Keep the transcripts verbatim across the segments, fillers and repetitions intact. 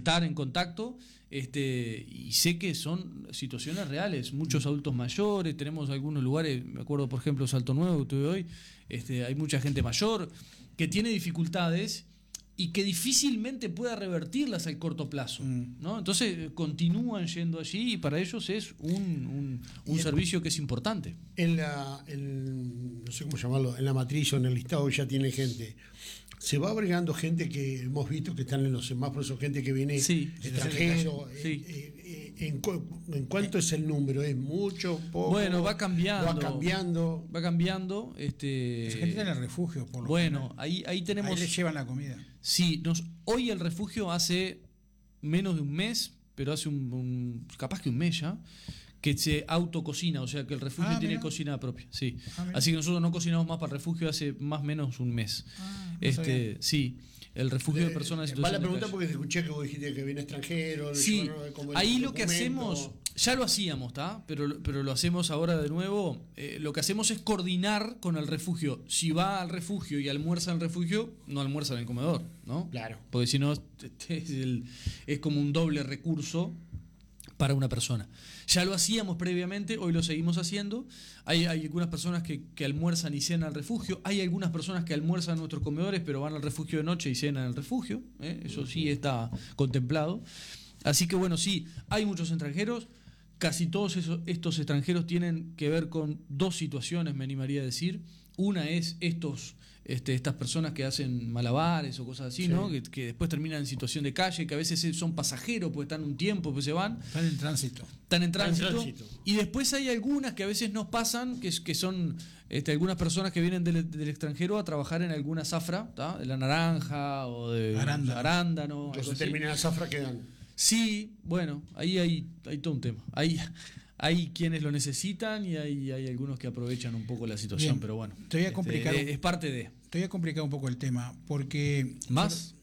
estar en contacto, este, y sé que son situaciones reales, muchos adultos mayores, tenemos algunos lugares, me acuerdo por ejemplo Salto Nuevo que tuve hoy, este, hay mucha gente mayor que tiene dificultades y que difícilmente pueda revertirlas al corto plazo, ¿no? Entonces continúan yendo allí y para ellos es un, un, un servicio que es importante. En la, en, no sé cómo llamarlo, en la matriz o en el listado ya tiene gente. Se va agregando gente que hemos visto que están en los semáforos, o gente que viene sí, extranjero. Sí. Eh, eh, en, ¿En cuánto es el número? ¿Es mucho, poco? Bueno, va cambiando. Va cambiando. Va cambiando. Este, Esa gente tiene el refugio, por lo Bueno, general. ahí, ahí tenemos. Ahí les llevan la comida. Sí, nos, hoy el refugio hace menos de un mes, pero hace un, un capaz que un mes ya, que se autococina, o sea que el refugio Ah, tiene mira. cocina propia, sí. Ah, mira. Así que nosotros no cocinamos más para el refugio hace más o menos un mes. Ah, no este, sabía. sí, el refugio de personas en Va situación la de pregunta calle. porque te escuché que vos dijiste que viene extranjero. Sí, como el ahí lo que documento. hacemos, ya lo hacíamos, ¿tá? Pero, pero lo hacemos ahora de nuevo. Eh, lo que hacemos es coordinar con el refugio. Si va al refugio y almuerza en el refugio, no almuerza en el comedor, ¿no? Claro. Porque si no, este es, el- es como un doble recurso para una persona. Ya lo hacíamos previamente, hoy lo seguimos haciendo. Hay, hay algunas personas que, que almuerzan y cenan al refugio. Hay algunas personas que almuerzan en nuestros comedores, pero van al refugio de noche y cenan en el refugio. ¿eh? Eso sí está contemplado. Así que bueno, sí, hay muchos extranjeros. Casi todos esos, estos extranjeros tienen que ver con dos situaciones, me animaría a decir. Una es estos, este, estas personas que hacen malabares o cosas así, Sí. ¿no? Que, que después terminan en situación de calle, que a veces son pasajeros, porque están un tiempo, pues se van. Están en tránsito. Están en Están en tránsito, tránsito. y después hay algunas que a veces nos pasan, que, es- que son este, algunas personas que vienen del, del extranjero a trabajar en alguna zafra, ¿tá? De la naranja o de Arándano. arándano, algo Entonces así. termina la zafra, quedan. Sí, bueno, ahí hay, hay todo un tema. Hay, hay quienes lo necesitan y hay, hay algunos que aprovechan un poco la situación, Bien, pero bueno. te voy a este, complicar es, un- es parte de. Te voy a complicar un poco el tema, porque... ¿Más?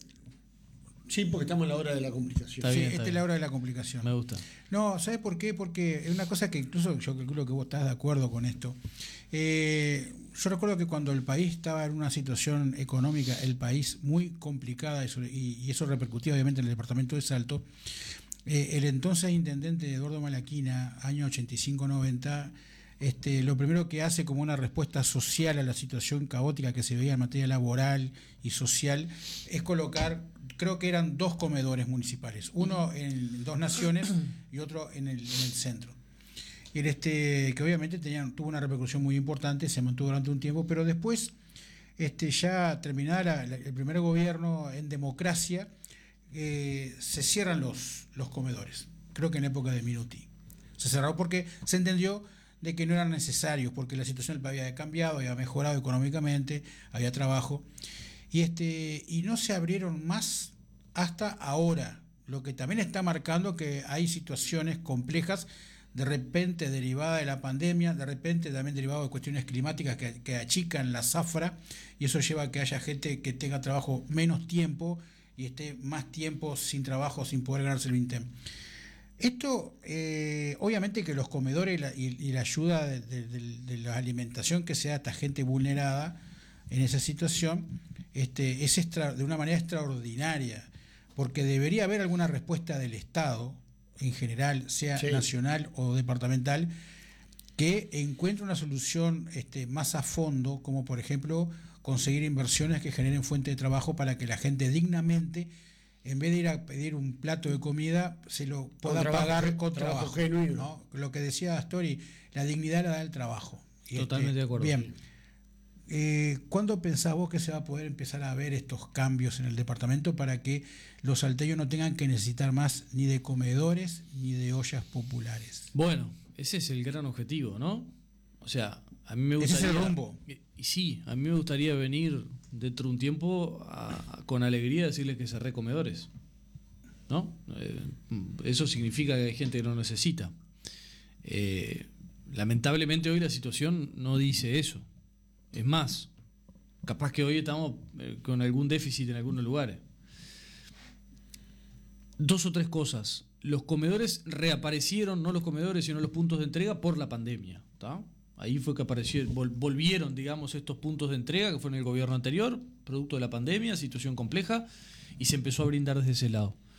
Sí, porque estamos en la hora de la complicación. Está Sí, bien, esta está es bien. la hora de la complicación. Me gusta. No, ¿sabes por qué? Porque es una cosa que incluso yo calculo que vos estás de acuerdo con esto. Eh, yo recuerdo que cuando el país estaba en una situación económica, el país muy complicada, y, sobre- y- y eso repercutía obviamente en el departamento de Salto, eh, el entonces intendente Eduardo Malaquina, año ochenta y cinco noventa, este, lo primero que hace como una respuesta social a la situación caótica que se veía en materia laboral y social es colocar, creo que eran dos comedores municipales, uno en Dos Naciones y otro en el, en el centro. Y en este, que obviamente tenían, tuvo una repercusión muy importante, se mantuvo durante un tiempo, pero después, este, ya terminada la- la- el primer gobierno en democracia, eh, se cierran los, los comedores, creo que en época de Minuti. Se cerró porque se entendió de que no eran necesarios, porque la situación del país había cambiado, había mejorado económicamente, había trabajo, y, este, y no se abrieron más hasta ahora, lo que también está marcando que hay situaciones complejas, de repente derivada de la pandemia, de repente también derivado de cuestiones climáticas que, que achican la zafra, y eso lleva a que haya gente que tenga trabajo menos tiempo y esté más tiempo sin trabajo, sin poder ganarse el Vintém. Esto, eh, obviamente que los comedores y la, y, y la ayuda de, de, de, de la alimentación que sea a esta gente vulnerada en esa situación, este, es extra, de una manera extraordinaria, porque debería haber alguna respuesta del Estado, en general, sea Sí. nacional o departamental, que encuentre una solución este, más a fondo, como por ejemplo conseguir inversiones que generen fuente de trabajo para que la gente dignamente, en vez de ir a pedir un plato de comida, se lo pueda trabajo, pagar con trabajo trabajo. genuino. ¿no? Lo que decía Astori, la dignidad la da el trabajo. Y Totalmente de acuerdo. Bien. Eh, ¿Cuándo pensás vos que se va a poder empezar a ver estos cambios en el departamento para que los salteños no tengan que necesitar más ni de comedores ni de ollas populares? Bueno, ese es el gran objetivo, ¿no? O sea, a mí me Ese gustaría... es el rumbo. Y, y sí, a mí me gustaría venir dentro de un tiempo a- a- con alegría decirles que cerré comedores, ¿no? Eh, eso significa que hay gente que no necesita. Eh, lamentablemente hoy la situación no dice eso. Es más, capaz que hoy estamos eh, con algún déficit en algunos lugares. Dos o tres cosas. Los comedores reaparecieron, no los comedores, sino los puntos de entrega por la pandemia. ¿Tá? Ahí fue que aparecieron, vol- volvieron, digamos, estos puntos de entrega que fueron en el gobierno anterior, producto de la pandemia, situación compleja, y se empezó a brindar desde ese lado.